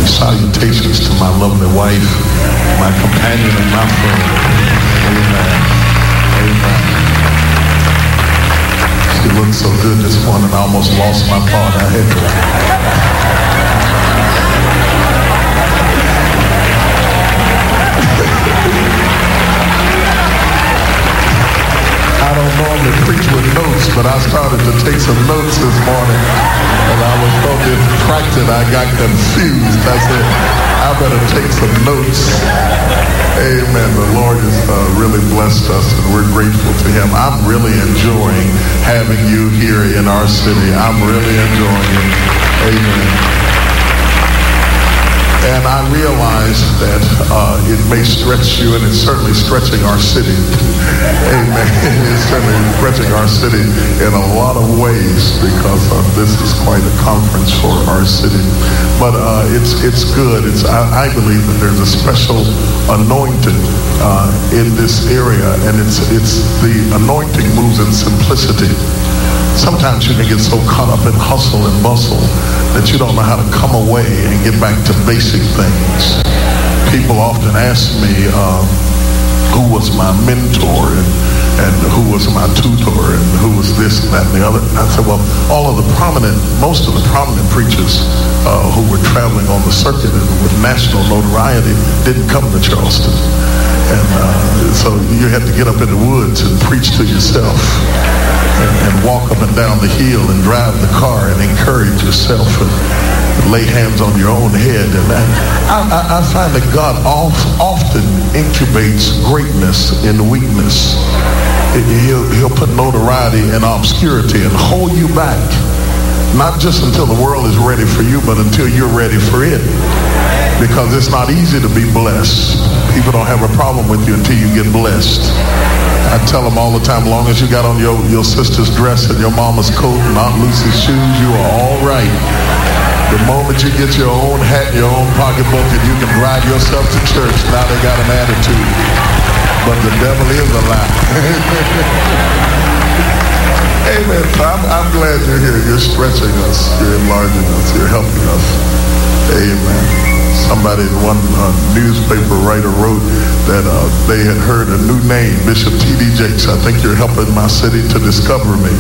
salutations to my lovely wife, my companion and my friend. Amen. Amen. She looked so good this morning, I almost lost my thought. I had to. I don't normally preach with notes, but I started to take some notes this morning, and I was so distracted I got confused. I said, I better take some notes. Amen. The Lord has really blessed us, and we're grateful to him. I'm really enjoying having you here in our city. I'm really enjoying it. Amen. And I realize that it may stretch you, and it's certainly stretching our city. Amen. It's certainly stretching our city in a lot of ways, because this is quite a conference for our city. But it's good. I believe that there's a special anointing in this area, and it's the anointing moves in simplicity. Sometimes you can get so caught up in hustle and bustle that you don't know how to come away and get back to basic things. People often ask me who was my mentor and who was my tutor and who was this, that, and the other. I said, well, most of the prominent preachers who were traveling on the circuit and with national notoriety didn't come to Charleston. And so you had to get up in the woods and preach to yourself and walk up and down the hill and drive the car and encourage yourself and lay hands on your own head. And I find that God often incubates greatness in weakness. He'll put notoriety in obscurity and hold you back, not just until the world is ready for you, but until you're ready for it. Because it's not easy to be blessed. People don't have a problem with you until you get blessed. I tell them all the time, as long as you got on your sister's dress and your mama's coat and Aunt Lucy's shoes, you are all right. The moment you get your own hat, your own pocketbook, and you can drive yourself to church, now they got an attitude. But the devil is a lie. Amen. I'm glad you're here. You're stretching us. You're enlarging us. You're helping us. Amen. Somebody, one newspaper writer wrote that they had heard a new name, Bishop T.D. Jakes. I think you're helping my city to discover me.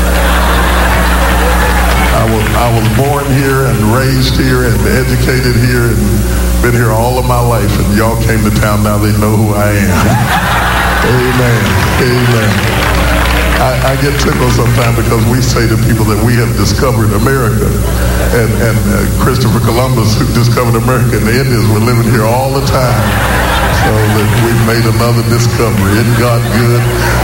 I was born here and raised here and educated here and been here all of my life, and y'all came to town, now they know who I am. Amen. Amen. I get tickled sometimes because we say to people that we have discovered America. And Christopher Columbus, who discovered America, and the Indians were living here all the time. So that we've made another discovery. Isn't God good?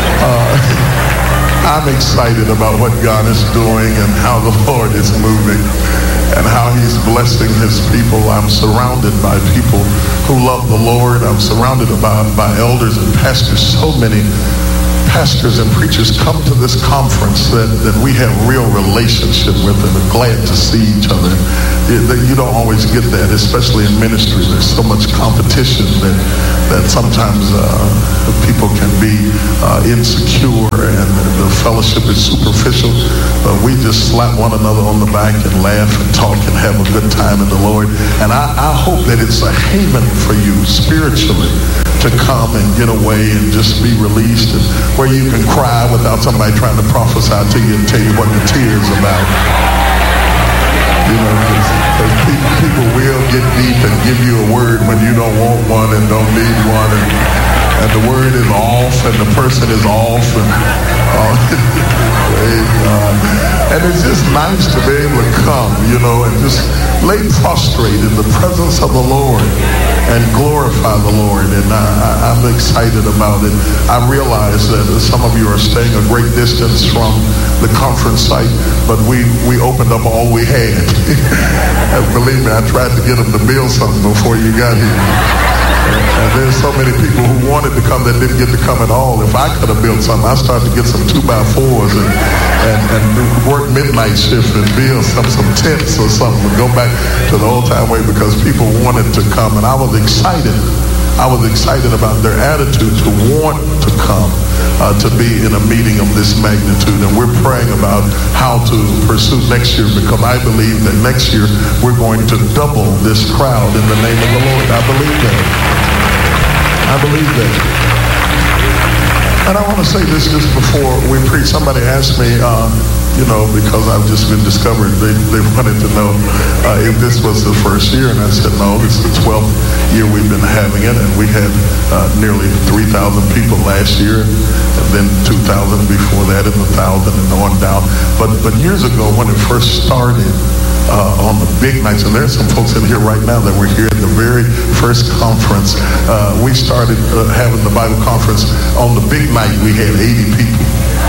I'm excited about what God is doing and how the Lord is moving and how he's blessing his people. I'm surrounded by people who love the Lord. I'm surrounded by elders and pastors. So many pastors and preachers come to this conference that we have real relationship with and are glad to see each other. You don't always get that, especially in ministry. There's so much competition that sometimes people can be insecure and the fellowship is superficial. We just slap one another on the back and laugh and talk and have a good time in the Lord. And I hope that it's a haven for you spiritually to come and get away and just be released, and where you can cry without somebody trying to prophesy to you and tell you what the tear's about. You know, because people will get deep and give you a word when you don't want one and don't need one, and the word is off and the person is off, and it's just nice to be able to come, you know, and just lay prostrate in the presence of the Lord and glorify the Lord. And I'm excited about it. I realize that some of you are staying a great distance from the conference site, but we opened up all we had. And believe me, I tried to get them to build something before you got here. And there's so many people who wanted to come that didn't get to come at all. If I could have built something, I started to get some 2x4s and work midnight shift and build some tents or something and go back to the old time way, because people wanted to come. And I was excited I was excited about their attitude to want to come to be in a meeting of this magnitude. And we're praying about how to pursue next year, because I believe that next year we're going to double this crowd in the name of the Lord. I believe that. I believe that. And I want to say this just before we preach. Somebody asked me, because I've just been discovered, they wanted to know if this was the first year. And I said, no, this is the 12th year we've been having it. And we had nearly 3,000 people last year, and then 2,000 before that, and 1,000 and on down. But years ago, when it first started, on the big nights, and there's some folks in here right now that were here at the very first conference. We started having the Bible conference on the big night. We had 80 people.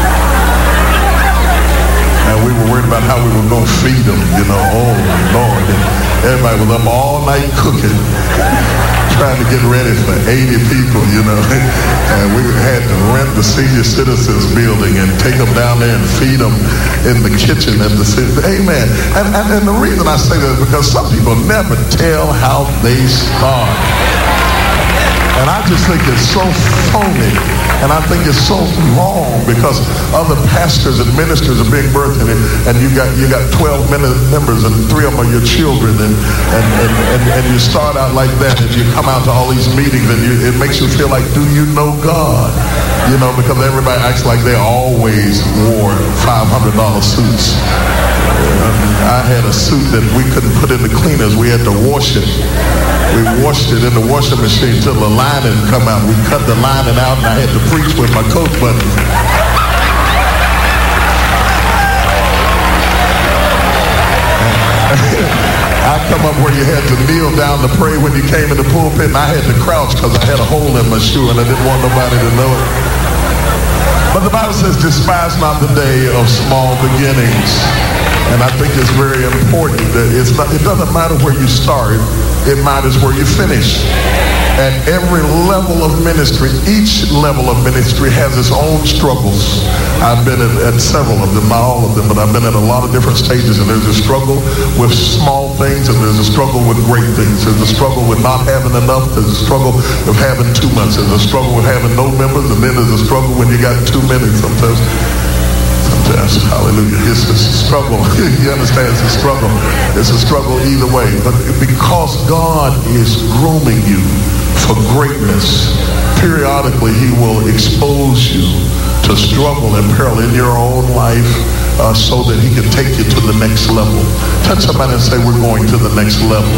And we were worried about how we were going to feed them, oh Lord. And everybody was up all night cooking, trying to get ready for 80 people, And we had to rent the senior citizens building and take them down there and feed them in the kitchen at the city. Amen. And the reason I say that is because some people never tell how they start. And I just think it's so phony. And I think it's so wrong, because other pastors and ministers are being birthed in it, and you got 12 members, and 3 of them are your children, and you start out like that, and you come out to all these meetings, and it makes you feel like, do you know God? Because everybody acts like they always wore $500 suits. I had a suit that we couldn't put in the cleaners. We had to wash it. We washed it in the washing machine till the lining come out. We cut the lining out, and I had to preach with my coat button. I come up where you had to kneel down to pray when you came in the pulpit, and I had to crouch because I had a hole in my shoe, and I didn't want nobody to know it. But the Bible says, despise not the day of small beginnings. And I think it's very important that it doesn't matter where you start, it matters where you finish. At every level of ministry, each level of ministry has its own struggles. I've been at several of them, not all of them, but I've been at a lot of different stages, and there's a struggle with small things, and there's a struggle with great things. There's a struggle with not having enough. There's a struggle with having too much. There's a struggle with having no members, and then there's a struggle when you got too many sometimes. Hallelujah. It's a struggle. You understand? It's a struggle. It's a struggle either way. But because God is grooming you for greatness, periodically He will expose you to struggle and peril in your own life so that He can take you to the next level. Touch somebody and say, we're going to the next level.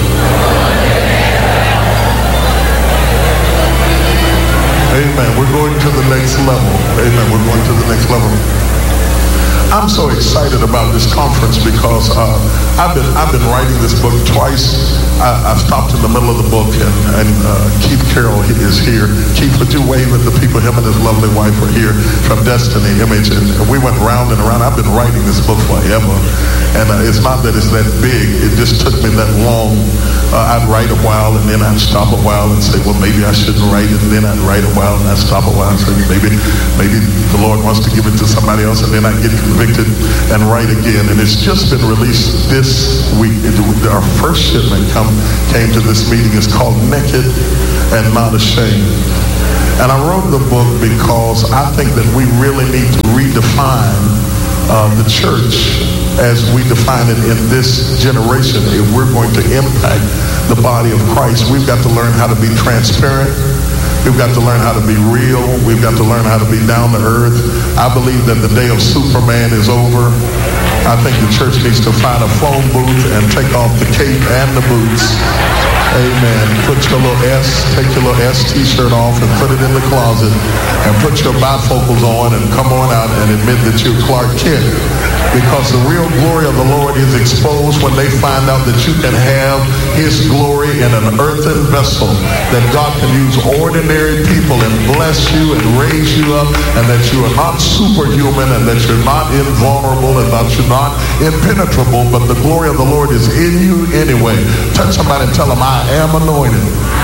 Amen. We're going to the next level. Amen. We're going to the next level. I'm so excited about this conference because I've been writing this book twice. I stopped in the middle of the book, and Keith Carroll is here. Keith, would you wave at the people? Him and his lovely wife are here from Destiny Image, and we went round and around. I've been writing this book forever, and it's not that it's that big. It just took me that long. I'd write a while, and then I'd stop a while and say, well, maybe I shouldn't write it. And then I'd write a while, and I'd stop a while and say, maybe the Lord wants to give it to somebody else, and then I'd get convicted and write again. And it's just been released this week. Our first shipment came to this meeting. It's called Naked and Not Ashamed. And I wrote the book because I think that we really need to redefine the church as we define it in this generation. If we're going to impact the body of Christ, we've got to learn how to be transparent. We've got to learn how to be real. We've got to learn how to be down to earth. I believe that the day of Superman is over. I think the church needs to find a phone booth and take off the cape and the boots. Amen. Put your little take your little S t-shirt off and put it in the closet, and put your bifocals on and come on out and admit that you're Clark Kent. Because the real glory of the Lord is exposed when they find out that you can have His glory in an earthen vessel, that God can use ordinary people and bless you and raise you up, and that you are not superhuman, and that you're not invulnerable, and that you're not impenetrable, but the glory of the Lord is in you anyway. Touch somebody and tell them, I am anointed,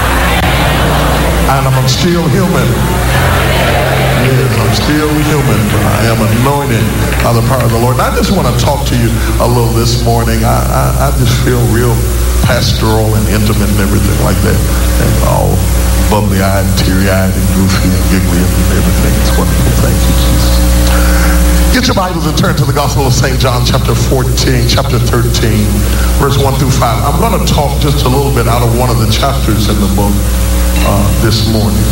and I'm still human. Yes, I'm still human. I am anointed by the power of the Lord. And I just want to talk to you a little this morning. I just feel real pastoral and intimate and everything like that. And all bubbly-eyed and teary-eyed and goofy and giggly and everything. It's wonderful. Thank you, Jesus. Get your Bibles and turn to the Gospel of St. John, chapter 13, verse 1 through 5. I'm going to talk just a little bit out of one of the chapters in the book this morning.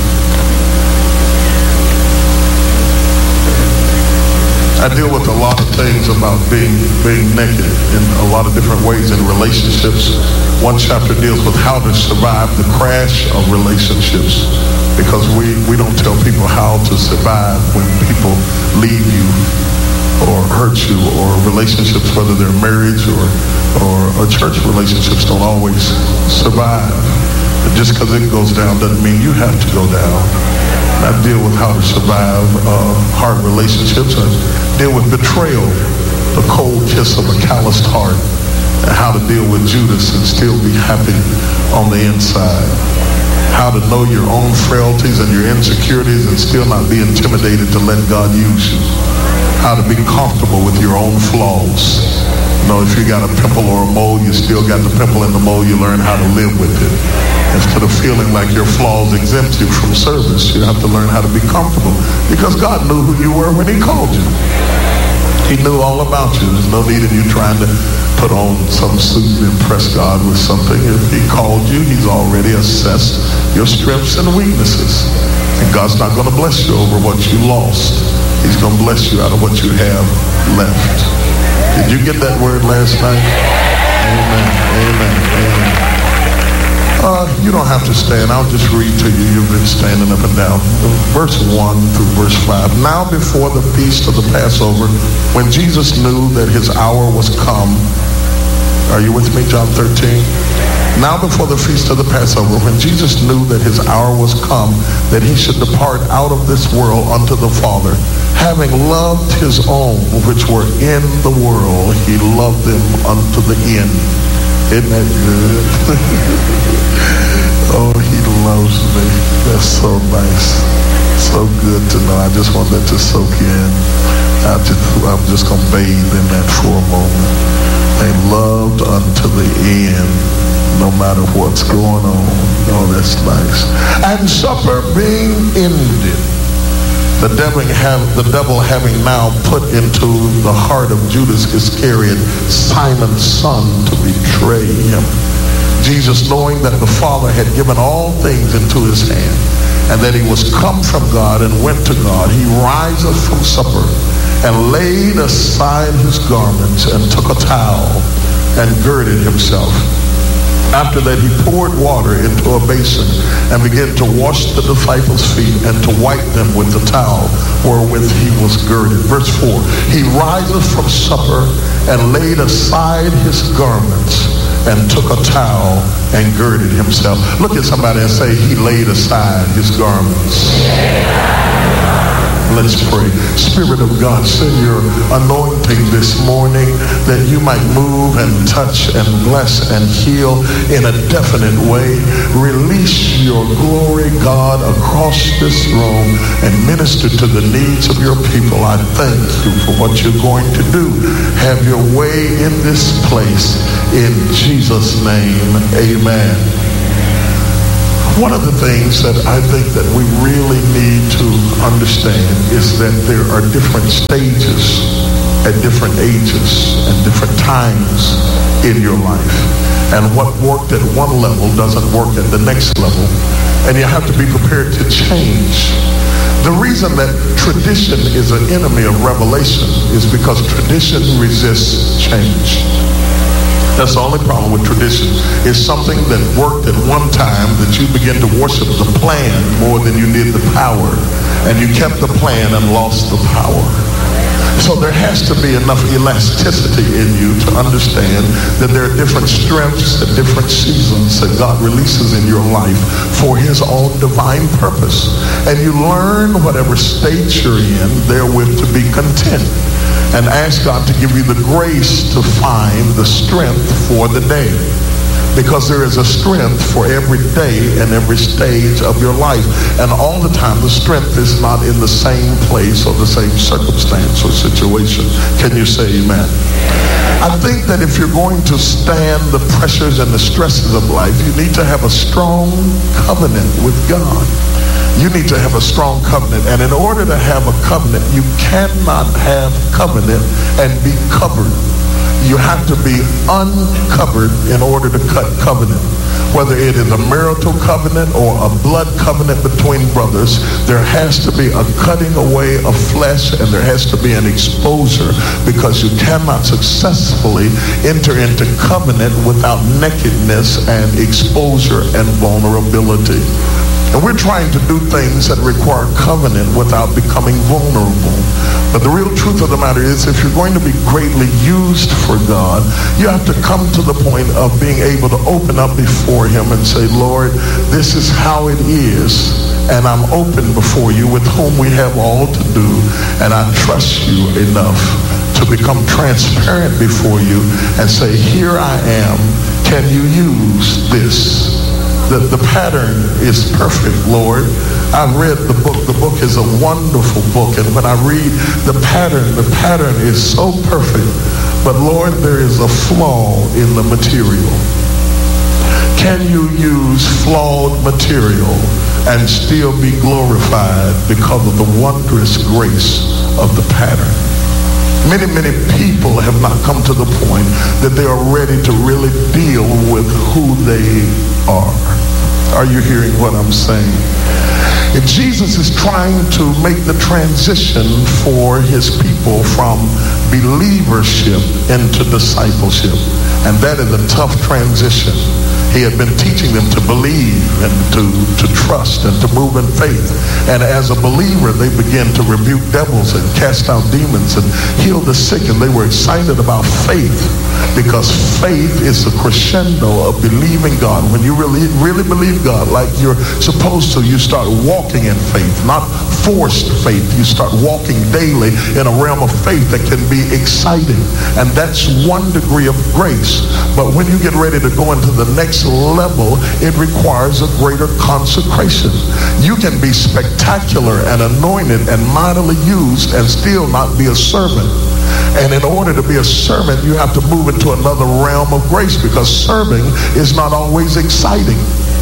I deal with a lot of things about being naked in a lot of different ways in relationships. One chapter deals with how to survive the crash of relationships, because we don't tell people how to survive when people leave you or hurt you, or relationships, whether they're marriage or church relationships, don't always survive. But just because it goes down doesn't mean you have to go down. I deal with how to survive hard relationships. I deal with betrayal, the cold kiss of a calloused heart, and how to deal with Judas and still be happy on the inside. How to know your own frailties and your insecurities and still not be intimidated to let God use you. How to be comfortable with your own flaws. You know, if you got a pimple or a mole, you still got the pimple and the mole. You learn how to live with it. Instead of feeling like your flaws exempt you from service, you have to learn how to be comfortable, because God knew who you were when he called you. He knew all about you. There's no need in you trying to put on some suit and impress God with something. If he called you, he's already assessed your strengths and weaknesses. And God's not going to bless you over what you lost. He's going to bless you out of what you have left. Did you get that word last night? Amen. Amen. Amen. You don't have to stand. I'll just read to you. You've been standing up and down. Verse 1 through verse 5. Now before the feast of the Passover, when Jesus knew that his hour was come. Are you with me? John 13. Now before the feast of the Passover, when Jesus knew that his hour was come, that he should depart out of this world unto the Father, having loved his own which were in the world, he loved them unto the end. Isn't that good? Oh, he loves me. That's so nice. So good to know. I just want that to soak in. I'm just going to bathe in that for a moment. They loved unto the end, no matter what's going on. Oh, that's nice. And supper being ended, the devil having now put into the heart of Judas Iscariot, Simon's son, to betray him. Jesus, knowing that the Father had given all things into his hand, and that he was come from God and went to God, he riseth from supper, and laid aside his garments, and took a towel, and girded himself. After that, he poured water into a basin and began to wash the disciples' feet and to wipe them with the towel wherewith he was girded. Verse 4, he riseth from supper and laid aside his garments and took a towel and girded himself. Look at somebody and say, he laid aside his garments. Let's pray. Spirit of God, send your anointing this morning that you might move and touch and bless and heal in a definite way. Release your glory, God, across this room and minister to the needs of your people. I thank you for what you're going to do. Have your way in this place. In Jesus' name, amen. One of the things that I think that we really need to understand is that there are different stages at different ages and different times in your life. And what worked at one level doesn't work at the next level. And you have to be prepared to change. The reason that tradition is an enemy of revelation is because tradition resists change. That's the only problem with tradition. It's something that worked at one time that you begin to worship the plan more than you did the power. And you kept the plan and lost the power. So there has to be enough elasticity in you to understand that there are different strengths at different seasons that God releases in your life for his own divine purpose. And you learn whatever state you're in therewith to be content. And ask God to give you the grace to find the strength for the day. because there is a strength for every day and every stage of your life. And all the time, the strength is not in the same place or the same circumstance or situation. Can you say amen? I think that if you're going to stand the pressures and the stresses of life, you need to have a strong covenant with God. You need to have a strong covenant. And in order to have a covenant, you cannot have covenant and be covered. You have to be uncovered in order to cut covenant. Whether it is a marital covenant or a blood covenant between brothers, there has to be a cutting away of flesh and there has to be an exposure, because you cannot successfully enter into covenant without nakedness and exposure and vulnerability. And we're trying to do things that require covenant without becoming vulnerable. But the real truth of the matter is, if you're going to be greatly used for God, you have to come to the point of being able to open up before him and say, Lord, this is how it is, and I'm open before you, with whom we have all to do, and I trust you enough to become transparent before you and say, here I am, can you use this? The pattern is perfect, Lord. I've read the book. The book is a wonderful book. And when I read the pattern is so perfect. But Lord, there is a flaw in the material. Can you use flawed material and still be glorified because of the wondrous grace of the pattern? Many people have not come to the point that they are ready to really deal with who they are. Are you hearing what I'm saying? And Jesus is trying to make the transition for his people from believership into discipleship. And that is a tough transition. He had been teaching them to believe and to trust and to move in faith. And as a believer, they began to rebuke devils and cast out demons and heal the sick. And they were excited about faith, because faith is the crescendo of believing God. When you really believe God like you're supposed to, you start walking in faith, not forced faith. You start walking daily in a realm of faith that can be exciting. And that's one degree of grace. But when you get ready to go into the next level, it requires a greater consecration. You can be spectacular and anointed and mightily used and still not be a servant. And in order to be a servant, you have to move into another realm of grace, because serving is not always exciting.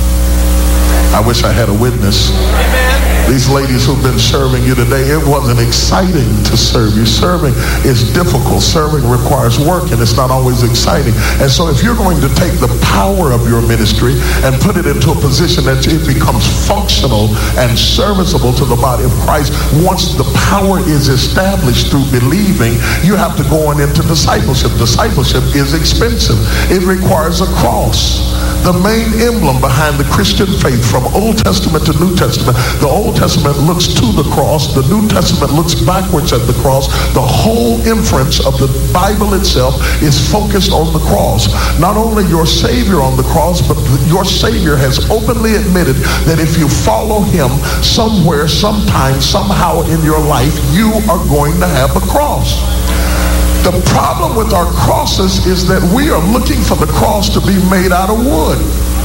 I wish I had a witness. Amen. These ladies who've been serving you today, it wasn't exciting to serve you. Serving is difficult. Serving requires work, and it's not always exciting. And so if you're going to take the power of your ministry and put it into a position that it becomes functional and serviceable to the body of Christ, once the power is established through believing, you have to go on into discipleship. Discipleship is expensive. It requires a cross. The main emblem behind the Christian faith, from Old Testament to New Testament, the Old Testament looks to the cross, the New Testament looks backwards at the cross. The whole inference of the Bible itself is focused on the cross. Not only your Savior on the cross, but your Savior has openly admitted that if you follow him, somewhere, sometime, somehow in your life, you are going to have a cross. The problem with our crosses is that we are looking for the cross to be made out of wood.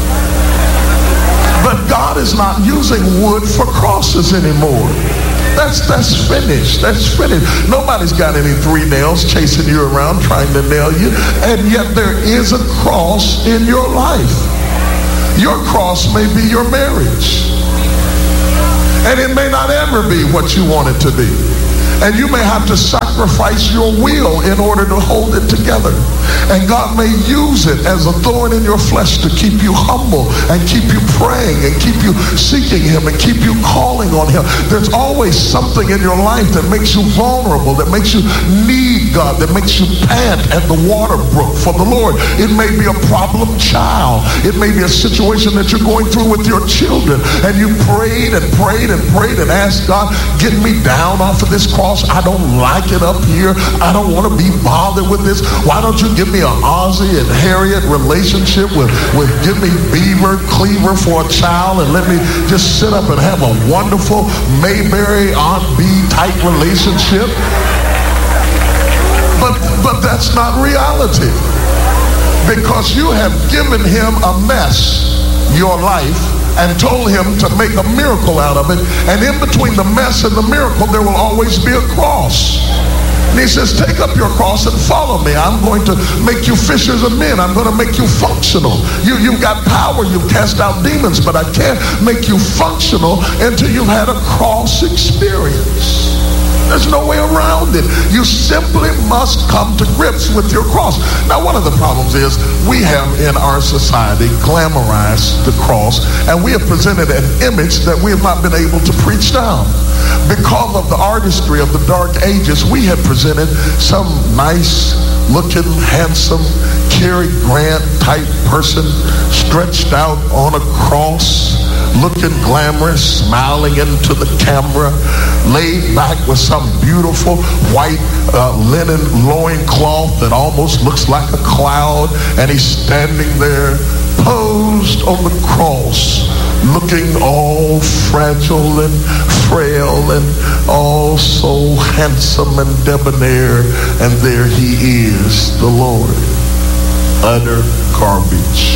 But God is not using wood for crosses anymore. That's finished. That's finished. Nobody's got any 3 nails chasing you around trying to nail you. And yet there is a cross in your life. Your cross may be your marriage. And it may not ever be what you want it to be. And you may have to sacrifice your will in order to hold it together. And God may use it as a thorn in your flesh to keep you humble and keep you praying and keep you seeking him and keep you calling on him. There's always something in your life that makes you vulnerable, that makes you need God, that makes you pant at the water brook for the Lord. It may be a problem child. It may be a situation that you're going through with your children, and you prayed and prayed and prayed and asked God, get me down off of this cross. I don't like it up here. I don't want to be bothered with this. Why don't you give me an Ozzie and Harriet relationship with give me Beaver Cleaver for a child, and let me just sit up and have a wonderful Mayberry Aunt B type relationship? But that's not reality. because you have given him a mess, your life, and told him to make a miracle out of it. And in between the mess and the miracle, there will always be a cross. And he says, take up your cross and follow me. I'm going to make you fishers of men. I'm going to make you functional. You've got power. You've cast out demons, but I can't make you functional until you've had a cross experience. There's no way around it. You simply must come to grips with your cross. Now, one of the problems is we have in our society glamorized the cross, and we have presented an image that we have not been able to preach down. Because of the artistry of the Dark Ages, we have presented some nice looking, handsome, Cary Grant type person stretched out on a cross, looking glamorous, smiling into the camera, laid back with some beautiful white linen loincloth that almost looks like a cloud, and he's standing there posed on the cross, looking all fragile and frail and all so handsome and debonair, and there he is, the Lord. Utter garbage.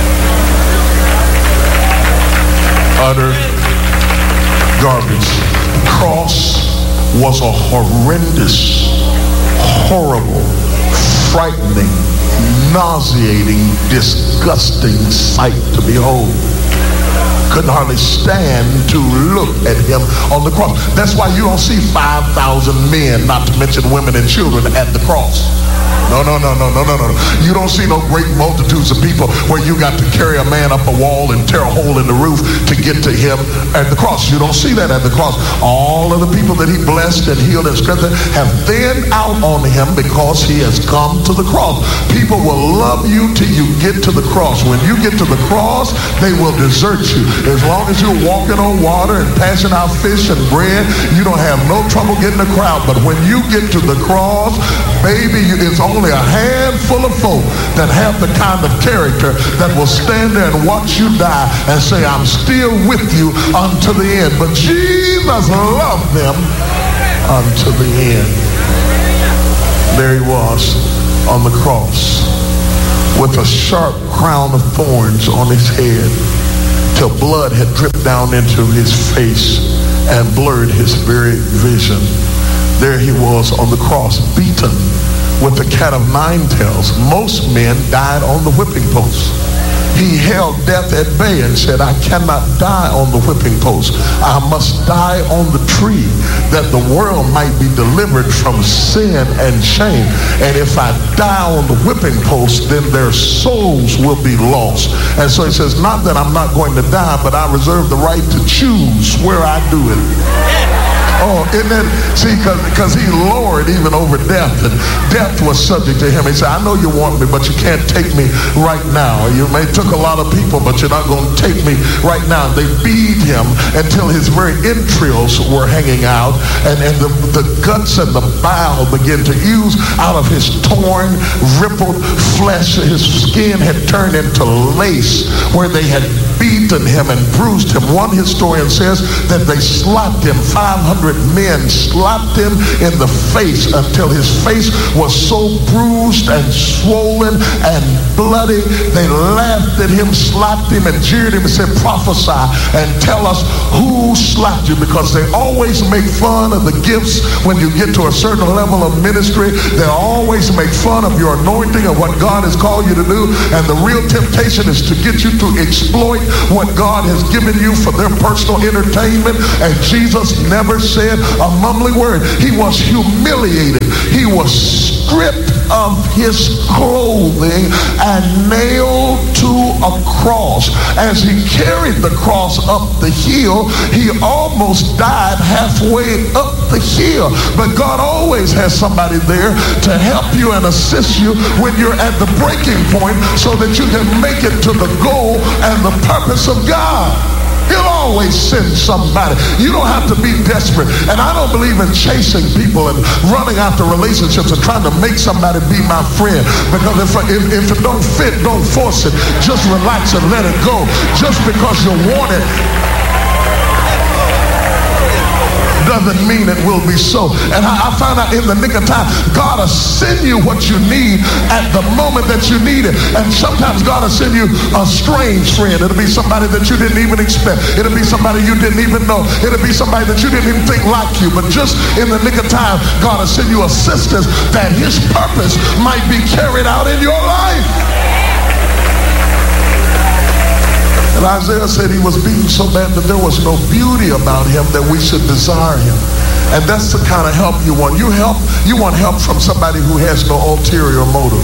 Utter garbage. The cross was a horrendous, horrible, frightening, nauseating, disgusting sight to behold. Couldn't hardly stand to look at him on the cross. That's why you don't see 5,000 men, not to mention women and children, at the cross. No. You don't see no great multitudes of people where you got to carry a man up a wall and tear a hole in the roof to get to him at the cross. You don't see that at the cross. All of the people that he blessed and healed and strengthened have thinned out on him because he has come to the cross. People will love you till you get to the cross. When you get to the cross, they will desert you. As long as you're walking on water and passing out fish and bread, you don't have no trouble getting a crowd. But when you get to the cross, baby, it's only a handful of folk that have the kind of character that will stand there and watch you die and say, I'm still with you unto the end. But Jesus loved them unto the end. There he was on the cross with a sharp crown of thorns on his head till blood had dripped down into his face and blurred his very vision. There he was on the cross, beaten with the cat of nine tails. Most men died on the whipping post. He held death at bay and said, I cannot die on the whipping post. I must die on the tree that the world might be delivered from sin and shame. And if I die on the whipping post, then their souls will be lost. And so he says, not that I'm not going to die, but I reserve the right to choose where I do it. Oh, and then, see, because he lowered even over death, and death was subject to him. He said, I know you want me, but you can't take me right now. You may took a lot of people, but you're not going to take me right now. They beat him until his very entrails were hanging out, and the guts and the bile began to ooze out of his torn, rippled flesh. His skin had turned into lace where they had beaten him and bruised him. One historian says that they slapped him. 500 men slapped him in the face until his face was so bruised and swollen and bloody. They laughed at him, slapped him, and jeered him and said, prophesy and tell us who slapped you, because they always make fun of the gifts when you get to a certain level of ministry. They always make fun of your anointing and what God has called you to do, and the real temptation is to get you to exploit what God has given you for their personal entertainment. And Jesus never said a mumbling word. He was humiliated. He was stripped of his clothing and nailed to a cross. As he carried the cross up the hill, he almost died halfway up the hill. But God always has somebody there to help you and assist you when you're at the breaking point, so that you can make it to the goal and the purpose of God. He'll always send somebody. You don't have to be desperate. And I don't believe in chasing people and running after relationships and trying to make somebody be my friend. Because if it don't fit, don't force it. Just relax and let it go. Just because you want it doesn't mean it will be so. And I found out in the nick of time, God will send you what you need at the moment that you need it. And sometimes God will send you a strange friend. It'll be somebody that you didn't even expect. It'll be somebody you didn't even know. It'll be somebody that you didn't even think like you. But just in the nick of time, God will send you assistance that his purpose might be carried out in your life. And Isaiah said he was beaten so bad that there was no beauty about him that we should desire him. And that's the kind of help you want. You want help from somebody who has no ulterior motive.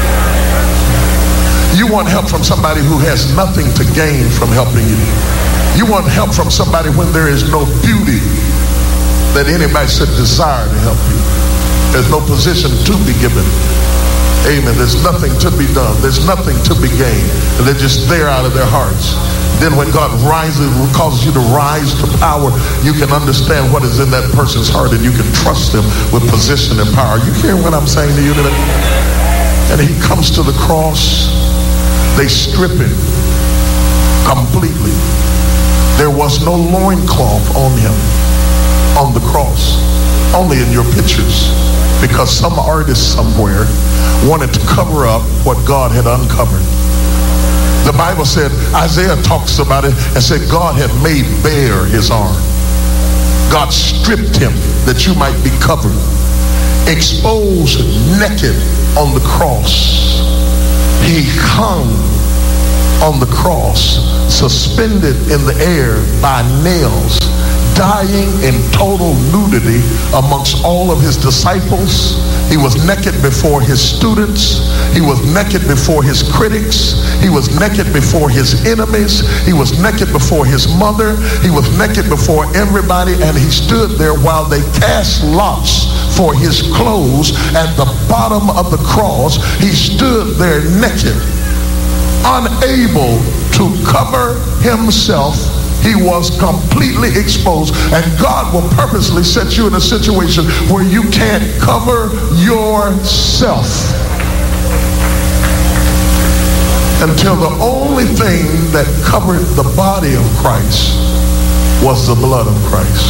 You want help from somebody who has nothing to gain from helping you. You want help from somebody when there is no beauty that anybody should desire to help you. There's no position to be given. Amen. There's nothing to be done. There's nothing to be gained. And they're just there out of their hearts. Then when God causes you to rise to power, you can understand what is in that person's heart and you can trust them with position and power. You hear what I'm saying to you today? And he comes to the cross. They strip him completely. There was no loincloth on him on the cross. Only in your pictures. Because some artist somewhere wanted to cover up what God had uncovered. The Bible said, Isaiah talks about it and said God had made bare his arm. God stripped him that you might be covered. Exposed naked on the cross. He hung on the cross, suspended in the air by nails, dying in total nudity amongst all of his disciples. He was naked before his students. He was naked before his critics. He was naked before his enemies. He was naked before his mother. He was naked before everybody, and he stood there while they cast lots for his clothes at the bottom of the cross. He stood there naked, unable to cover himself. He was completely exposed. And God will purposely set you in a situation where you can't cover yourself until the only thing that covered the body of Christ was the blood of Christ.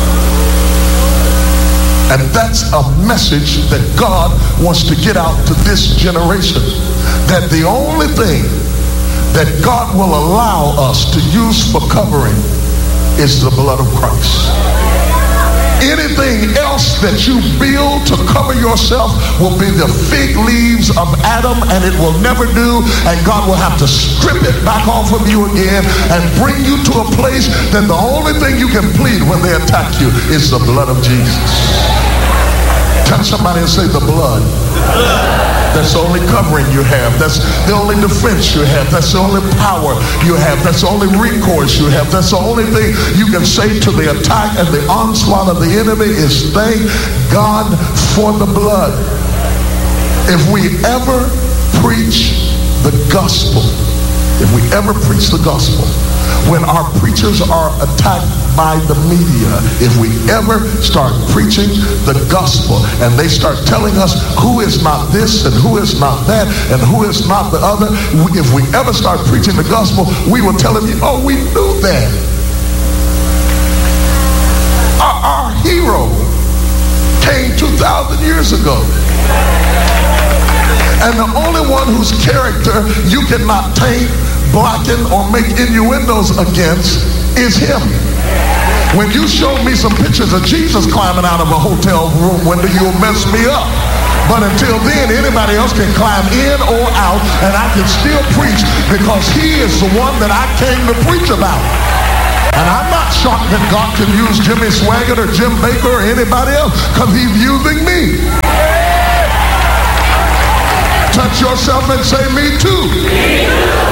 And that's a message that God wants to get out to this generation. That the only thing that God will allow us to use for covering is the blood of Christ. Anything else that you build to cover yourself will be the fig leaves of Adam, and it will never do, and God will have to strip it back off of you again and bring you to a place that the only thing you can plead when they attack you is the blood of Jesus. Touch somebody and say, the blood. That's the only covering you have. That's the only defense you have. That's the only power you have. That's the only recourse you have. That's the only thing you can say to the attack and the onslaught of the enemy is thank God for the blood. If we ever preach the gospel, when our preachers are attacked by the media, if we ever start preaching the gospel and they start telling us who is not this and who is not that and who is not the other, if we ever start preaching the gospel, we will tell them, oh, we knew that. Our hero came 2,000 years ago. And the only one whose character you cannot taint, blacken, or make innuendos against is him. When you show me some pictures of Jesus climbing out of a hotel room window, you'll mess me up. But until then, anybody else can climb in or out, and I can still preach because he is the one that I came to preach about. And I'm not shocked that God can use Jimmy Swaggart or Jim Baker or anybody else because he's using me. Touch yourself and say, me too.